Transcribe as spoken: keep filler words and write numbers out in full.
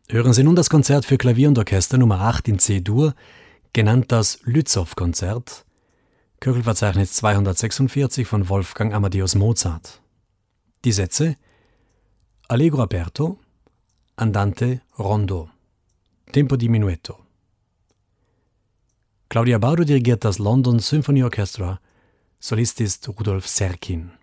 Hören Sie nun das Konzert für Klavier und Orchester Nummer acht in C-Dur, genannt das Lützow-Konzert, Köchelverzeichnis zweihundertsechsundvierzig von Wolfgang Amadeus Mozart. Die Sätze: Allegro aperto, Andante rondo, Tempo di minuetto. Claudia Baudo dirigiert das London Symphony Orchestra, Solist ist Rudolf Serkin.